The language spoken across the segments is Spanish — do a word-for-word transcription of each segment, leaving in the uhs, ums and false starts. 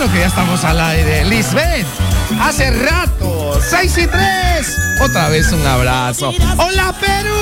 Claro que ya estamos al aire. Lisbeth, hace rato, seis y tres. Otra vez un abrazo. ¡Hola, Perú!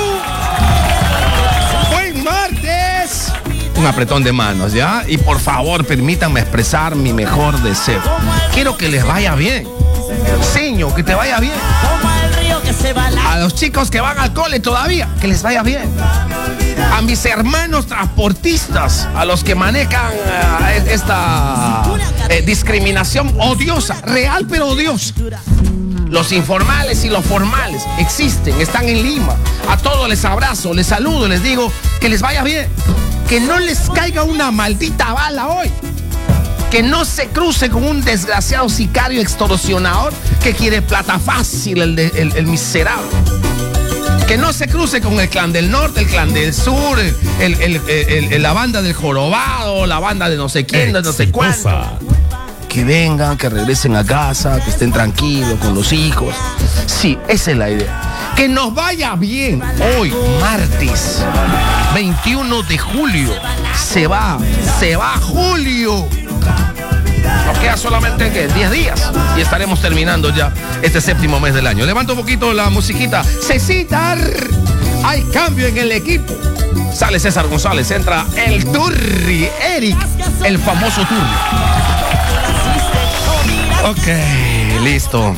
¡Buen martes! Un apretón de manos, ¿ya? Y por favor, permítanme expresar mi mejor deseo. Quiero que les vaya bien. Señor, que te vaya bien. A los chicos que van al cole todavía, que les vaya bien. A mis hermanos transportistas, a los que manejan uh, esta eh, discriminación odiosa, real pero odiosa. Los informales y los formales existen, están en Lima. A todos les abrazo, les saludo, les digo que les vaya bien. Que no les caiga una maldita bala hoy. Que no se cruce con un desgraciado sicario extorsionador que quiere plata fácil, el, de, el, el miserable. Que no se cruce con el clan del norte, el clan del sur, el, el, el, el, el, la banda del jorobado, la banda de no sé quién, de no sé cuánto. Que vengan, que regresen a casa, que estén tranquilos con los hijos. Sí, esa es la idea. Que nos vaya bien hoy, martes veintiuno de julio. Se va, se va julio. Nos queda solamente ¿qué? diez días y estaremos terminando ya este séptimo mes del año. Levanta un poquito la musiquita. Cecitar, hay cambio en el equipo. Sale César González, entra el Turri, Eric, el famoso Turri. Ok, listo.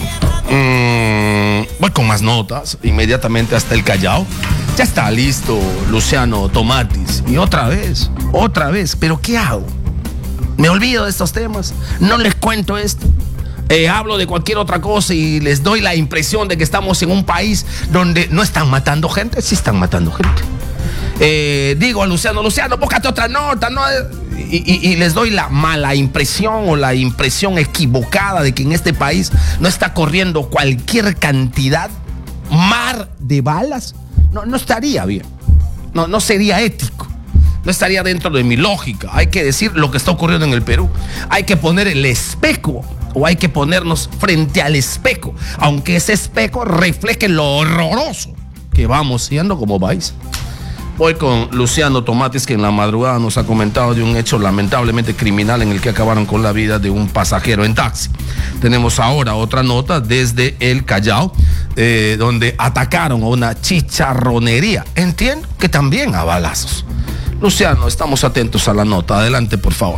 Mm, voy con más notas, inmediatamente hasta el Callao. Ya está listo Luciano Tomatis. Y otra vez, otra vez, ¿pero qué hago? Me olvido de estos temas, no les cuento esto, eh, hablo de cualquier otra cosa y les doy la impresión de que estamos en un país donde no están matando gente. Sí están matando gente. Eh, digo a Luciano, Luciano, búscate otra nota, ¿no? Y, y, y les doy la mala impresión o la impresión equivocada de que en este país no está corriendo cualquier cantidad, mar de balas. No, no estaría bien, no, no sería ético. No estaría dentro de mi lógica. Hay que decir lo que está ocurriendo en el Perú. Hay que poner el espejo o hay que ponernos frente al espejo, aunque ese espejo refleje lo horroroso que vamos siendo como país. Voy con Luciano Tomatis, que en la madrugada nos ha comentado de un hecho lamentablemente criminal en el que acabaron con la vida de un pasajero en taxi. Tenemos ahora otra nota desde el Callao, eh, donde atacaron a una chicharronería. Entiendo que también a balazos. Luciano, estamos atentos a la nota. Adelante, por favor.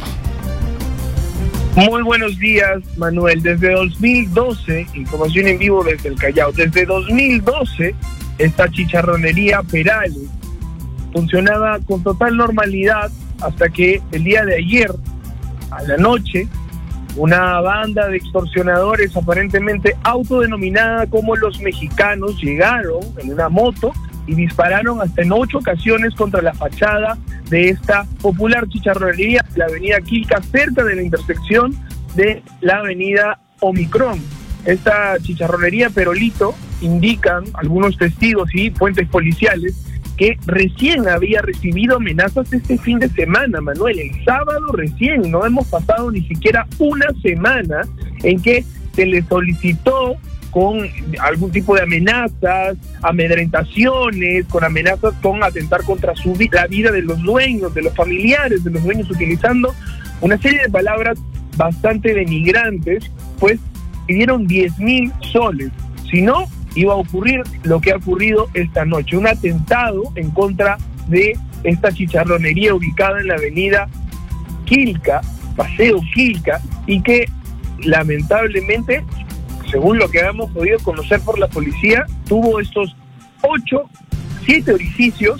Muy buenos días, Manuel. Desde dos mil doce, información en vivo desde el Callao. Desde dos mil doce, esta chicharronería Perales funcionaba con total normalidad hasta que el día de ayer, a la noche, una banda de extorsionadores aparentemente autodenominada como los mexicanos llegaron en una moto y dispararon hasta en ocho ocasiones contra la fachada de esta popular chicharronería, la avenida Quilca, cerca de la intersección de la avenida Omicron. Esta chicharronería Perolito, indican algunos testigos y fuentes policiales, que recién había recibido amenazas este fin de semana, Manuel. El sábado recién, no hemos pasado ni siquiera una semana en que se le solicitó con algún tipo de amenazas, amedrentaciones, con amenazas con atentar contra su vi- la vida de los dueños, de los familiares de los dueños, utilizando una serie de palabras bastante denigrantes, pues pidieron diez mil soles. Si no, iba a ocurrir lo que ha ocurrido esta noche, un atentado en contra de esta chicharronería ubicada en la avenida Quilca, Paseo Quilca, y que lamentablemente, según lo que hemos podido conocer por la policía, tuvo estos ocho, siete orificios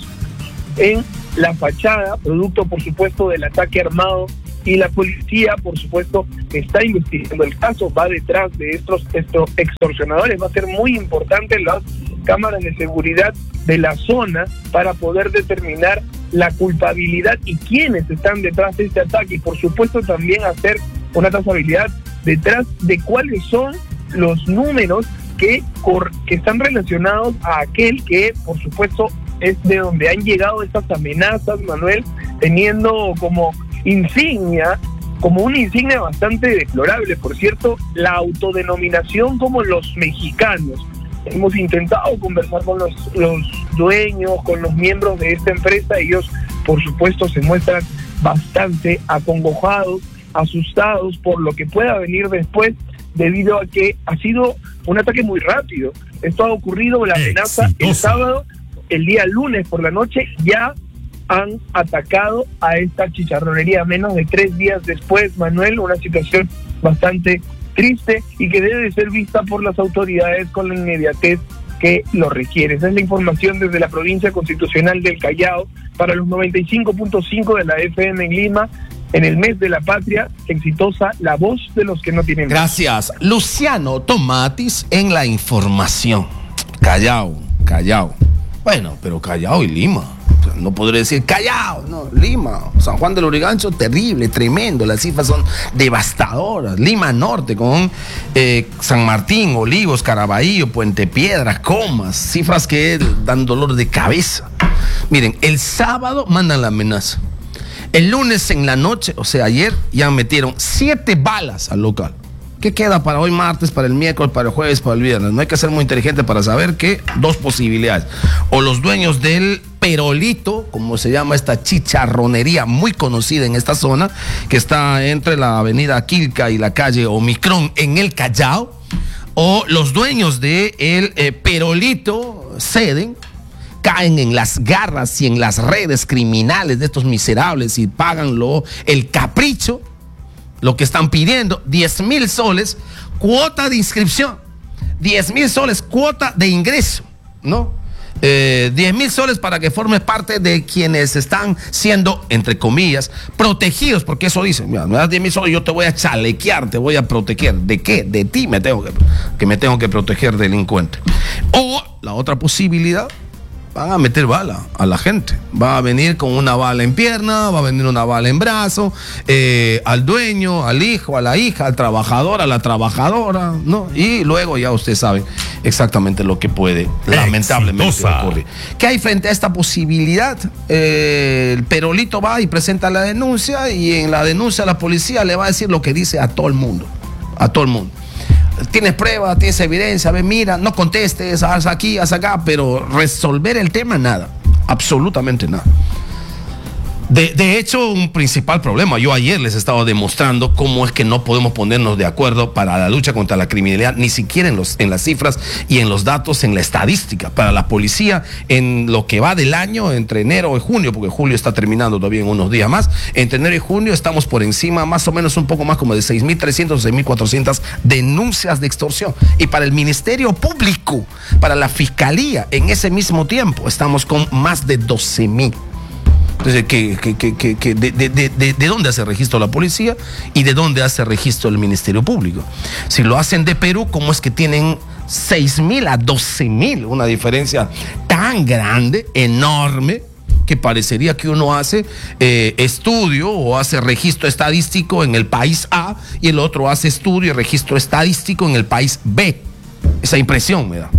en la fachada, producto por supuesto del ataque armado, y la policía por supuesto está investigando el caso, va detrás de estos, estos extorsionadores. Va a ser muy importante las cámaras de seguridad de la zona para poder determinar la culpabilidad y quiénes están detrás de este ataque, y por supuesto también hacer una trazabilidad detrás de cuáles son los números que, cor- que están relacionados a aquel que, por supuesto, es de donde han llegado estas amenazas, Manuel, teniendo como insignia, como una insignia bastante deplorable, por cierto, la autodenominación como los mexicanos. Hemos intentado conversar con los, los dueños, con los miembros de esta empresa. Ellos, por supuesto, se muestran bastante acongojados asustados por lo que pueda venir después, debido a que ha sido un ataque muy rápido. Esto ha ocurrido, la amenaza el sábado, el día lunes por la noche ya han atacado a esta chicharronería menos de tres días después, Manuel, una situación bastante triste y que debe ser vista por las autoridades con la inmediatez que lo requiere. Esa es la información desde la provincia constitucional del Callao para los noventa y cinco punto cinco de la F M en Lima, en el mes de la patria, exitosa, la voz de los que no tienen. Gracias, Luciano Tomatis en la información. Callao, Callao. Bueno, pero Callao y Lima. O sea, no podré decir Callao, no, Lima. San Juan del Lurigancho, terrible, tremendo. Las cifras son devastadoras. Lima Norte con eh, San Martín, Olivos, Caraballo, Puente Piedra, Comas. Cifras que dan dolor de cabeza. Miren, el sábado mandan la amenaza. El lunes en la noche, o sea, ayer, ya metieron siete balas al local. ¿Qué queda para hoy martes, para el miércoles, para el jueves, para el viernes? No hay que ser muy inteligente para saber que dos posibilidades. O los dueños del Perolito, como se llama esta chicharronería muy conocida en esta zona, que está entre la avenida Quilca y la calle Omicron en el Callao, o los dueños del de eh, Perolito ceden, caen en las garras y en las redes criminales de estos miserables y pagan lo, el capricho, lo que están pidiendo, diez mil soles, cuota de inscripción, diez mil soles, cuota de ingreso, ¿no? Eh, diez mil soles para que formes parte de quienes están siendo, entre comillas, protegidos, porque eso dice, mira, me das diez mil soles, yo te voy a chalequear, te voy a proteger. ¿De qué? De ti me tengo que, que me tengo que proteger, delincuente. O la otra posibilidad, van a meter bala a la gente. Va a venir con una bala en pierna, va a venir una bala en brazo, eh, al dueño, al hijo, a la hija, al trabajador, a la trabajadora, ¿no? Y luego ya usted sabe exactamente lo que puede, lamentablemente, ocurrir. ¿Qué hay frente a esta posibilidad? Eh, el Perolito va y presenta la denuncia, y en la denuncia la policía le va a decir lo que dice a todo el mundo. A todo el mundo. Tienes pruebas, tienes evidencia, ve, mira, no contestes, haz aquí, haz acá, pero resolver el tema, nada, absolutamente nada. De, de hecho, un principal problema, yo ayer les estaba demostrando cómo es que no podemos ponernos de acuerdo para la lucha contra la criminalidad, ni siquiera en, los, en las cifras y en los datos, en la estadística. Para la policía, en lo que va del año, entre enero y junio, porque julio está terminando todavía en unos días más, entre enero y junio estamos por encima, más o menos un poco más como de seis mil trescientas, seis mil cuatrocientas denuncias de extorsión. Y para el Ministerio Público, para la Fiscalía, en ese mismo tiempo, estamos con más de doce mil. Entonces, ¿qué, qué, qué, qué, qué, de, de, de, ¿de dónde hace registro la policía y de dónde hace registro el Ministerio Público? Si lo hacen de Perú, ¿cómo es que tienen seis mil a doce mil? Una diferencia tan grande, enorme, que parecería que uno hace eh, estudio o hace registro estadístico en el país A y el otro hace estudio y registro estadístico en el país B. Esa impresión me da.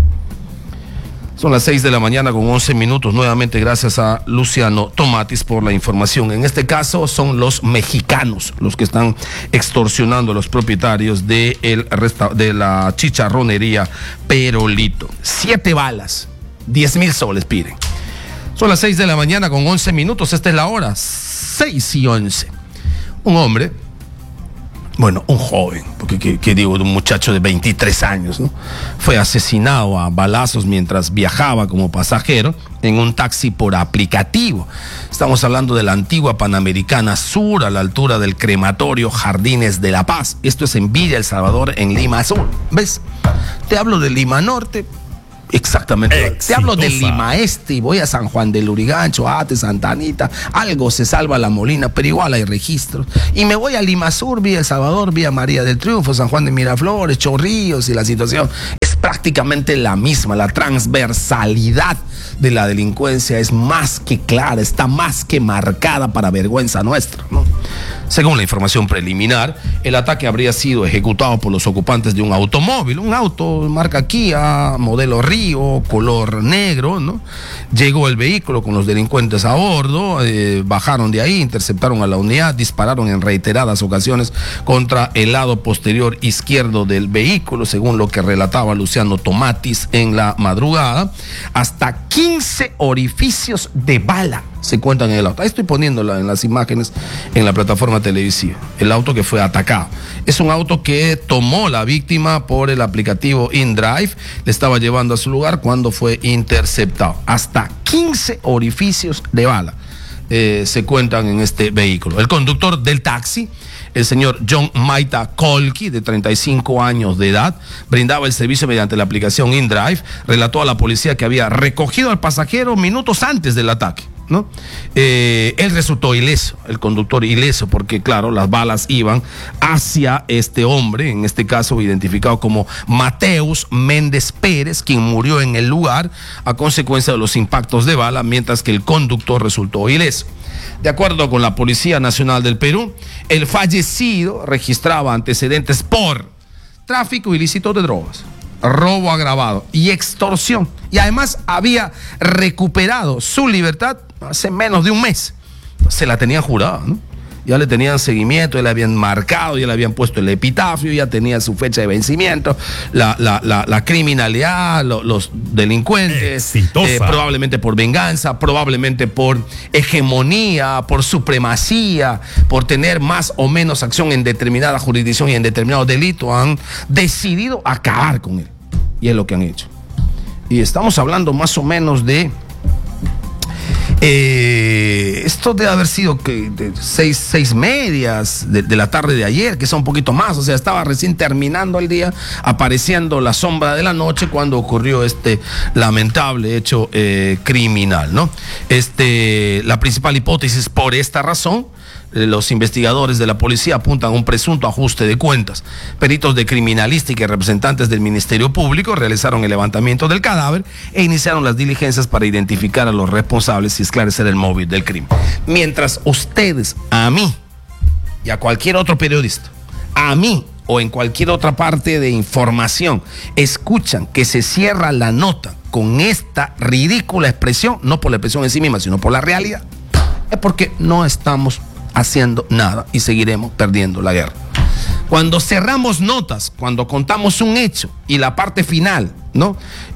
Son las seis de la mañana con once minutos. Nuevamente gracias a Luciano Tomatis por la información. En este caso son los mexicanos los que están extorsionando a los propietarios de, el resta- de la chicharronería Perolito. Siete balas, diez mil soles piden. Son las seis de la mañana con once minutos. Esta es la hora, seis y once. Un hombre, bueno, un joven, porque ¿qué, qué digo? Un muchacho de veintitrés años, ¿no? Fue asesinado a balazos mientras viajaba como pasajero en un taxi por aplicativo. Estamos hablando de la antigua Panamericana Sur, a la altura del crematorio Jardines de la Paz. Esto es en Villa El Salvador, en Lima Sur. ¿Ves? Te hablo de Lima Norte. Exactamente. Exitosa. Te hablo de Lima Este y voy a San Juan del Lurigancho, Ate, Santa Anita, algo se salva La Molina, pero igual hay registros. Y me voy a Lima Sur, vía El Salvador, vía María del Triunfo, San Juan de Miraflores, Chorrillos, y la situación es prácticamente la misma. La transversalidad de la delincuencia es más que clara, está más que marcada para vergüenza nuestra, ¿no? Según la información preliminar, el ataque habría sido ejecutado por los ocupantes de un automóvil, un auto marca Kia, modelo Río, color negro, ¿no? Llegó el vehículo con los delincuentes a bordo, eh, bajaron de ahí, interceptaron a la unidad, dispararon en reiteradas ocasiones contra el lado posterior izquierdo del vehículo, según lo que relataba Luciano Luciano Tomatis en la madrugada. Hasta quince orificios de bala se cuentan en el auto. Ahí estoy poniéndola en las imágenes en la plataforma televisiva. El auto que fue atacado. Es un auto que tomó la víctima por el aplicativo InDrive. Le estaba llevando a su lugar cuando fue interceptado. Hasta quince orificios de bala eh, se cuentan en este vehículo. El conductor del taxi, el señor John Maita Kolki, de treinta y cinco años de edad, brindaba el servicio mediante la aplicación InDrive. Relató a la policía que había recogido al pasajero minutos antes del ataque, ¿no? Eh, él resultó ileso, el conductor ileso, porque claro, las balas iban hacia este hombre, en este caso identificado como Mateus Méndez Pérez, quien murió en el lugar a consecuencia de los impactos de bala, mientras que el conductor resultó ileso. De acuerdo con la Policía Nacional del Perú, el fallecido registraba antecedentes por tráfico ilícito de drogas, robo agravado y extorsión, y además había recuperado su libertad hace menos de un mes. Se la tenían jurada, ¿no? Ya le tenían seguimiento, ya le habían marcado, ya le habían puesto el epitafio, ya tenía su fecha de vencimiento, la, la, la, la criminalidad, lo, los delincuentes, eh, probablemente por venganza, probablemente por hegemonía, por supremacía, por tener más o menos acción en determinada jurisdicción y en determinado delito, han decidido acabar con él. Y es lo que han hecho. Y estamos hablando más o menos de... Eh, esto debe haber sido que de seis, seis medias de, de la tarde de ayer, que son un poquito más, o sea, estaba recién terminando el día, apareciendo la sombra de la noche cuando ocurrió este lamentable hecho eh, criminal, ¿no? Este, la principal hipótesis por esta razón, los investigadores de la policía apuntan a un presunto ajuste de cuentas. Peritos de criminalística y representantes del Ministerio Público realizaron el levantamiento del cadáver e iniciaron las diligencias para identificar a los responsables y esclarecer el móvil del crimen. Mientras ustedes, a mí y a cualquier otro periodista, a mí o en cualquier otra parte de información, escuchan que se cierra la nota con esta ridícula expresión, no por la expresión en sí misma, sino por la realidad, es porque no estamos haciendo nada y seguiremos perdiendo la guerra. Cuando cerramos notas, cuando contamos un hecho y la parte final, ¿no?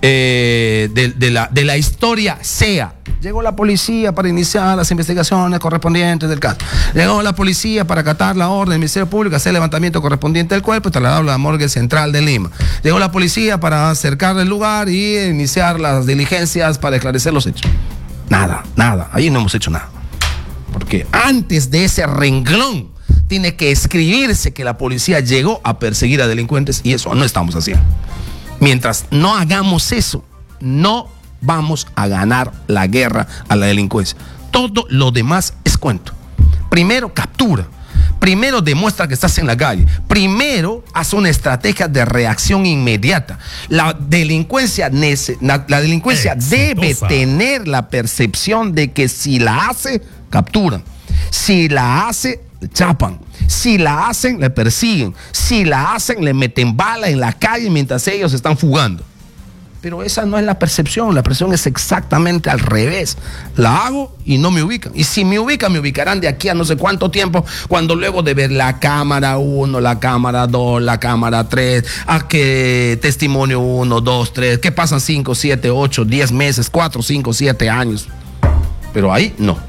Eh, de, de, la, de la historia sea, llegó la policía para iniciar las investigaciones correspondientes del caso, llegó la policía para acatar la orden del Ministerio Público, hacer el levantamiento correspondiente del cuerpo y trasladarlo a la morgue central de Lima, llegó la policía para acercar el lugar y iniciar las diligencias para esclarecer los hechos. Nada, nada, ahí no hemos hecho nada. Porque antes de ese renglón tiene que escribirse que la policía llegó a perseguir a delincuentes, y eso no estamos haciendo. Mientras no hagamos eso, no vamos a ganar la guerra a la delincuencia. Todo lo demás es cuento. Primero captura, primero demuestra que estás en la calle, primero haz una estrategia de reacción inmediata. La delincuencia, la, la delincuencia debe tener la percepción de que si la hace, capturan. Si la hace, chapan. Si la hacen, le persiguen. Si la hacen, le meten bala en la calle mientras ellos están fugando. Pero esa no es la percepción. La percepción es exactamente al revés. La hago y no me ubican. Y si me ubican, me ubicarán de aquí a no sé cuánto tiempo, cuando luego de ver la cámara uno, la cámara dos, la cámara tres, a que testimonio uno, dos, tres, que pasan cinco, siete, ocho, diez meses, cuatro, cinco, siete años. Pero ahí no.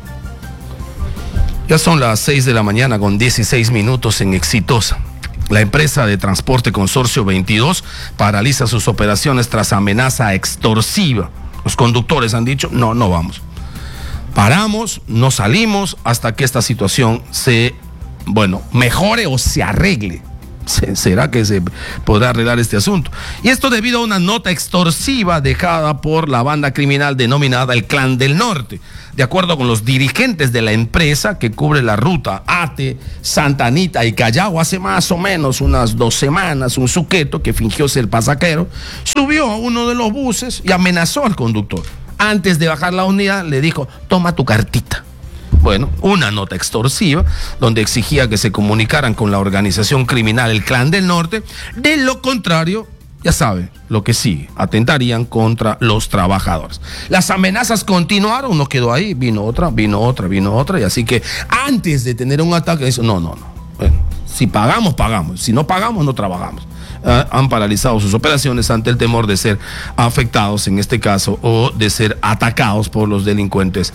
Ya son las seis de la mañana con dieciséis minutos en Exitosa. La empresa de transporte Consorcio veintidós paraliza sus operaciones tras amenaza extorsiva. Los conductores han dicho, no, no vamos. Paramos, no salimos hasta que esta situación se, bueno, mejore o se arregle. ¿Será que se podrá arreglar este asunto? Y esto debido a una nota extorsiva dejada por la banda criminal denominada el Clan del Norte. De acuerdo con los dirigentes de la empresa que cubre la ruta Ate, Santa Anita y Callao, hace más o menos unas dos semanas, un sujeto que fingió ser pasajero subió a uno de los buses y amenazó al conductor. Antes de bajar la unidad le dijo, toma tu cartita. Bueno, una nota extorsiva donde exigía que se comunicaran con la organización criminal el Clan del Norte. De lo contrario, ya sabe lo que sigue, atentarían contra los trabajadores. Las amenazas continuaron, no quedó ahí, vino otra, vino otra, vino otra, y así que antes de tener un ataque, dice, no, no, no, bueno, Si pagamos, pagamos. Si no pagamos, no trabajamos. Uh, han paralizado sus operaciones ante el temor de ser afectados en este caso o de ser atacados por los delincuentes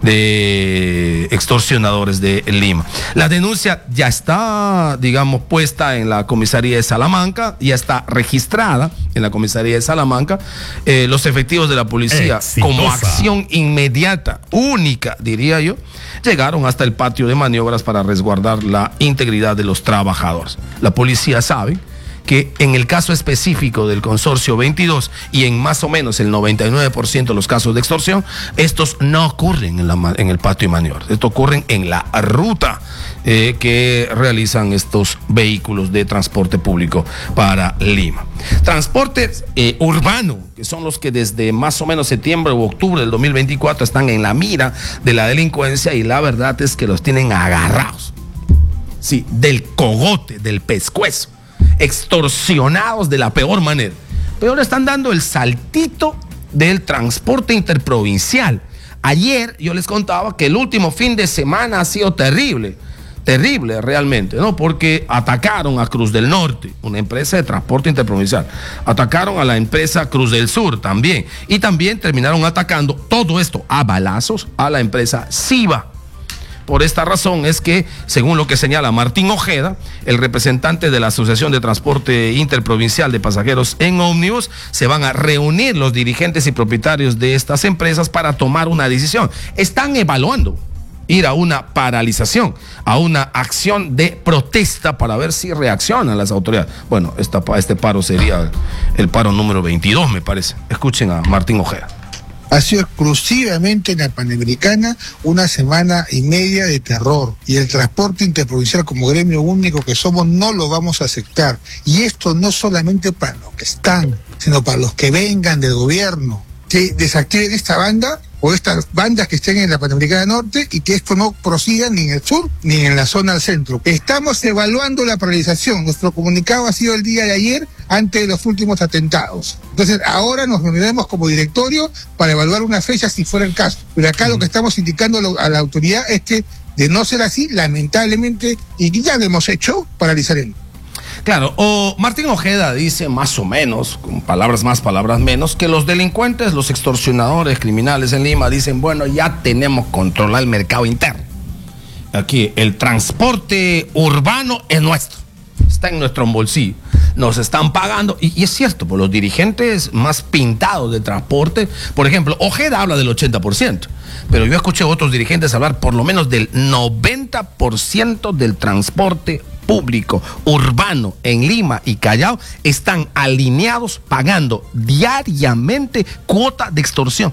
de extorsionadores de Lima. La denuncia ya está, digamos, puesta en la comisaría de Salamanca, ya está registrada en la comisaría de Salamanca. Eh, los efectivos de la policía, Exitosa. como acción inmediata, única, diría yo, llegaron hasta el patio de maniobras para resguardar la integridad de los trabajadores. La policía sabe que en el caso específico del consorcio veintidós y en más o menos el noventa y nueve por ciento de los casos de extorsión, estos no ocurren en, la, en el patio de maniobras, estos ocurren en la ruta eh, que realizan estos vehículos de transporte público para Lima. Transporte eh, urbano, que son los que desde más o menos septiembre u octubre del dos mil veinticuatro están en la mira de la delincuencia, y la verdad es que los tienen agarrados, sí, del cogote, del pescuezo, extorsionados de la peor manera. Pero le están dando el saltito del transporte interprovincial. Ayer yo les contaba que el último fin de semana ha sido terrible, terrible realmente, ¿no? Porque atacaron a Cruz del Norte, una empresa de transporte interprovincial. Atacaron a la empresa Cruz del Sur también. Y también terminaron atacando, todo esto a balazos, a la empresa Siva. Por esta razón es que, según lo que señala Martín Ojeda, el representante de la Asociación de Transporte Interprovincial de Pasajeros en Ómnibus, se van a reunir los dirigentes y propietarios de estas empresas para tomar una decisión. Están evaluando ir a una paralización, a una acción de protesta para ver si reaccionan las autoridades. Bueno, esta, este paro sería el paro número veintidós, me parece. Escuchen a Martín Ojeda. Ha sido exclusivamente en la Panamericana una semana y media de terror, y el transporte interprovincial, como gremio único que somos, no lo vamos a aceptar. Y esto no solamente para los que están, sino para los que vengan del gobierno, que desactiven esta banda o estas bandas que estén en la Panamericana Norte, y que esto no prosiga ni en el sur ni en la zona del centro. Estamos evaluando la paralización. Nuestro comunicado ha sido el día de ayer, antes de los últimos atentados. Entonces ahora nos reuniremos como directorio para evaluar una fecha si fuera el caso. Pero acá lo que estamos indicando a la autoridad es que, de no ser así, lamentablemente, y ya lo hemos hecho, paralizaremos. Claro, o Martín Ojeda dice más o menos, con palabras más, palabras menos, que los delincuentes, los extorsionadores, criminales en Lima dicen, bueno, ya tenemos controlado el mercado interno. Aquí el transporte urbano es nuestro, está en nuestro bolsillo, nos están pagando, y, y es cierto, por los dirigentes más pintados de transporte, por ejemplo, Ojeda habla del ochenta por ciento, pero yo escuché a otros dirigentes hablar por lo menos del noventa por ciento del transporte público urbano en Lima y Callao están alineados pagando diariamente cuota de extorsión.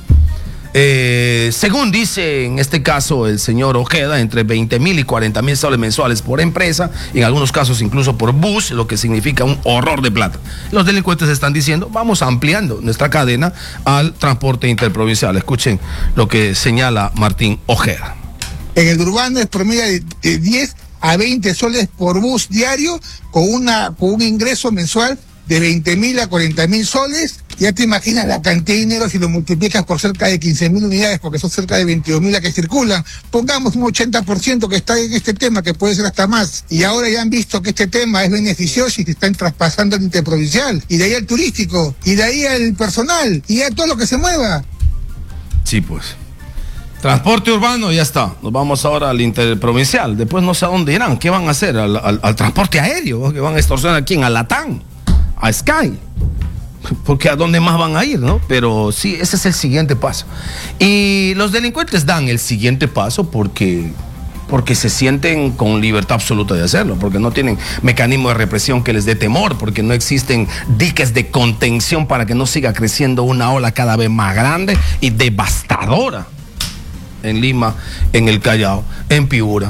Eh, según dice en este caso el señor Ojeda, entre veinte mil y cuarenta mil soles mensuales por empresa, en algunos casos incluso por bus, lo que significa un horror de plata. Los delincuentes están diciendo, vamos ampliando nuestra cadena al transporte interprovincial. Escuchen lo que señala Martín Ojeda. En el urbano es promedio de, de diez a veinte soles por bus diario, con una con un ingreso mensual de veinte mil a cuarenta mil soles. Ya te imaginas la cantidad de dinero si lo multiplicas por cerca de quince mil unidades, porque son cerca de veintidós mil las que circulan. Pongamos un ochenta por ciento que está en este tema, que puede ser hasta más. Y ahora ya han visto que este tema es beneficioso y se están traspasando al interprovincial, y de ahí al turístico, y de ahí al personal, y a todo lo que se mueva. Sí, pues. Transporte urbano, ya está. Nos vamos ahora al interprovincial. Después no sé a dónde irán. ¿Qué van a hacer? Al, al, al transporte aéreo. ¿Que van a extorsionar a quién? ¿A Latam? ¿A Sky? Porque a dónde más van a ir, ¿no? Pero sí, ese es el siguiente paso. Y los delincuentes dan el siguiente paso porque, porque se sienten con libertad absoluta de hacerlo, porque no tienen mecanismo de represión que les dé temor, porque no existen diques de contención para que no siga creciendo una ola cada vez más grande y devastadora en Lima, en el Callao, en Piura,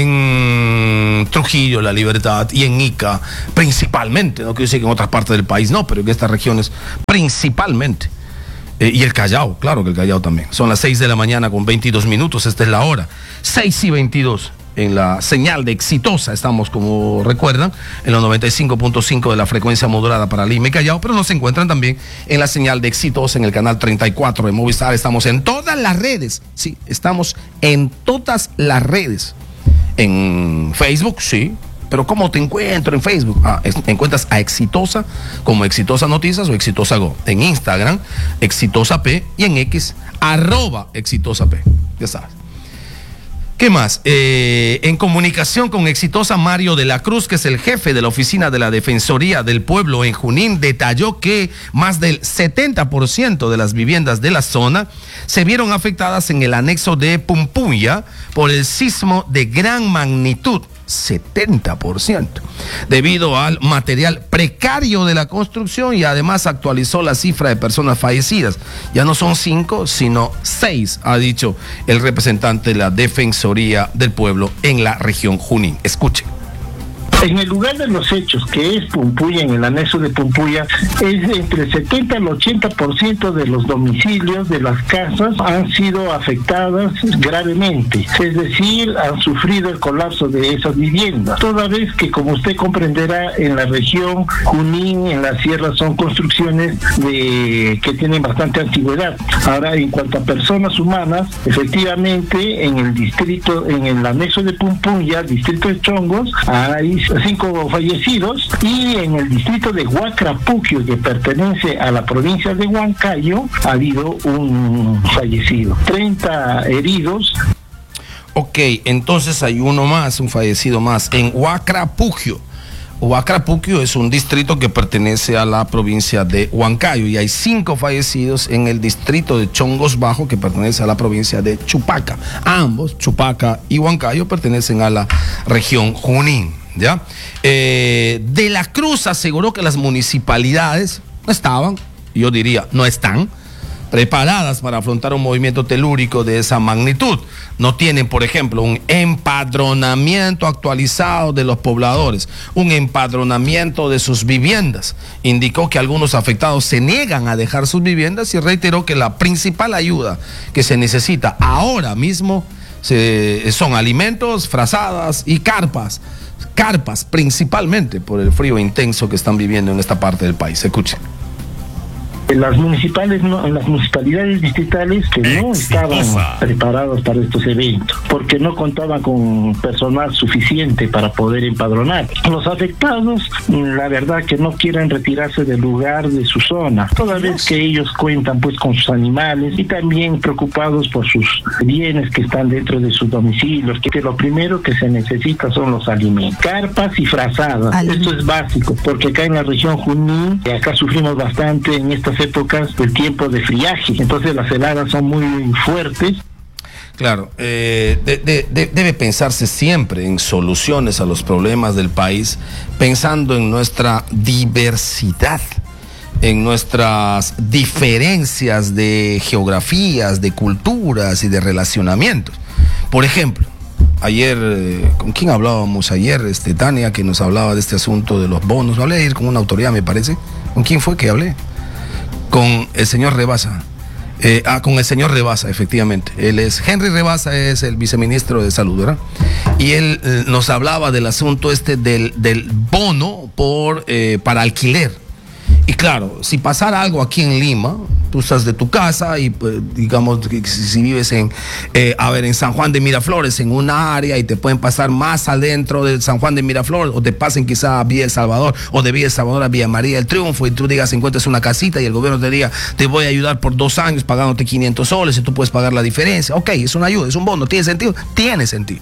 en Trujillo, La Libertad, y en Ica, principalmente. No quiero decir que en otras partes del país no, pero en estas regiones principalmente. Eh, y el Callao, claro que el Callao también. Son las seis de la mañana con veintidós minutos, esta es la hora. seis y veintidós. En la señal de Exitosa estamos, como recuerdan, en los noventa y cinco punto cinco de la frecuencia modulada para Lima y Callao, pero nos encuentran también en la señal de Exitosa en el canal treinta y cuatro de Movistar. Estamos en todas las redes, sí, estamos en todas las redes. En Facebook, sí, pero ¿cómo te encuentro en Facebook? Ah, es, encuentras a Exitosa como Exitosa Noticias o Exitosa Go. En Instagram, Exitosa P, y en X, arroba Exitosa P. Ya sabes. ¿Qué más? Eh, en comunicación con Exitosa, Mario de la Cruz, que es el jefe de la oficina de la Defensoría del Pueblo en Junín, detalló que más del setenta por ciento de las viviendas de la zona se vieron afectadas en el anexo de Pumpuya por el sismo de gran magnitud. setenta por ciento, debido al material precario de la construcción, y además actualizó la cifra de personas fallecidas. Ya no son cinco, sino seis, ha dicho el representante de la Defensoría del Pueblo en la región Junín. Escuchen. En el lugar de los hechos, que es Pumpuya, en el anexo de Pumpuya, es entre el setenta al ochenta por ciento de los domicilios de las casas han sido afectadas gravemente, es decir, han sufrido el colapso de esas viviendas. Toda vez que, como usted comprenderá, en la región Junín, en la sierra, son construcciones de que tienen bastante antigüedad. Ahora, en cuanto a personas humanas, efectivamente, en el distrito, en el anexo de Pumpuya, distrito de Chongos, hay cinco fallecidos, y en el distrito de Huacrapuquio, que pertenece a la provincia de Huancayo, ha habido un fallecido, treinta heridos. Ok, entonces hay uno más, un fallecido más, en Huacrapuquio. Huacrapuquio es un distrito que pertenece a la provincia de Huancayo, y hay cinco fallecidos en el distrito de Chongos Bajo, que pertenece a la provincia de Chupaca. Ambos, Chupaca y Huancayo, pertenecen a la región Junín. ¿Ya? Eh, de la Cruz aseguró que las municipalidades no estaban, yo diría, no están preparadas para afrontar un movimiento telúrico de esa magnitud. No tienen, por ejemplo, un empadronamiento actualizado de los pobladores, un empadronamiento de sus viviendas. Indicó que algunos afectados se niegan a dejar sus viviendas, y reiteró que la principal ayuda que se necesita ahora mismo se, son alimentos, frazadas y carpas. Carpas, principalmente por el frío intenso que están viviendo en esta parte del país. Escuchen. Las municipales, no, las municipalidades distritales que no estaban preparadas para estos eventos, porque no contaban con personal suficiente para poder empadronar. Los afectados, la verdad, que no quieren retirarse del lugar, de su zona, toda vez que ellos cuentan pues con sus animales, y también preocupados por sus bienes que están dentro de sus domicilios, que lo primero que se necesita son los alimentos, carpas y frazadas. Al... Esto es básico, porque acá en la región Junín, acá sufrimos bastante en estas épocas del tiempo de friaje, entonces las heladas son muy fuertes. Claro, eh, de, de, de, debe pensarse siempre en soluciones a los problemas del país, pensando en nuestra diversidad, en nuestras diferencias de geografías, de culturas y de relacionamientos. Por ejemplo, ayer, eh, ¿con quién hablábamos ayer? Este, Tania, que nos hablaba de este asunto de los bonos. Hablé ayer con una autoridad, me parece. ¿Con quién fue que hablé? Con el señor Rebasa. Eh, ah, con el señor Rebasa, efectivamente. Él es, Henry Rebasa es el viceministro de Salud, ¿verdad? Y él eh, nos hablaba del asunto este del, del bono por, eh, para alquiler. Y claro, si pasara algo aquí en Lima, tú estás de tu casa y pues, digamos que si vives en, eh, a ver, en San Juan de Miraflores, en una área, y te pueden pasar más adentro de San Juan de Miraflores, o te pasen quizá a Villa El Salvador, o de Villa El Salvador a Villa María del Triunfo, y tú digas, encuentres una casita y el gobierno te diga, te voy a ayudar por dos años pagándote quinientos soles y tú puedes pagar la diferencia. Ok, es una ayuda, es un bono, ¿tiene sentido? Tiene sentido.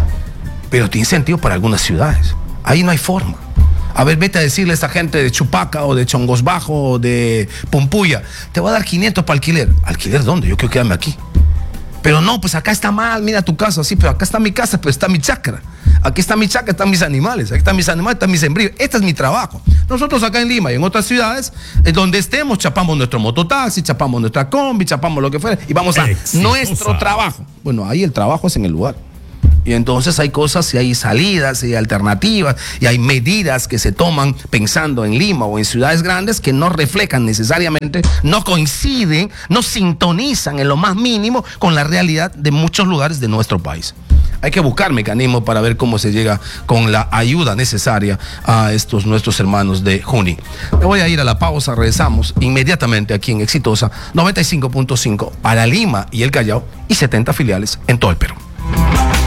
Pero tiene sentido para algunas ciudades. Ahí no hay forma. A ver, vete a decirle a esa gente de Chupaca o de Chongos Bajo o de Pumpuya, te voy a dar quinientos para alquiler. ¿Alquiler dónde? Yo quiero quedarme aquí. Pero no, pues acá está mal, mira tu casa, sí, pero acá está mi casa, pero está mi chacra. Aquí está mi chacra, están mis animales, aquí están mis animales, están mis sembríos. Este es mi trabajo. Nosotros acá en Lima y en otras ciudades, en donde estemos, chapamos nuestro mototaxi, chapamos nuestra combi, chapamos lo que fuera, y vamos a Exitosa. Nuestro trabajo. Bueno, ahí el trabajo es en el lugar. Y entonces hay cosas, y hay salidas, y hay alternativas, y hay medidas que se toman pensando en Lima o en ciudades grandes que no reflejan necesariamente, no coinciden, no sintonizan en lo más mínimo con la realidad de muchos lugares de nuestro país. Hay que buscar mecanismos para ver cómo se llega con la ayuda necesaria a estos nuestros hermanos de Junín. Me voy a ir a la pausa, regresamos inmediatamente aquí en Exitosa noventa y cinco punto cinco para Lima y el Callao y setenta filiales en todo el Perú.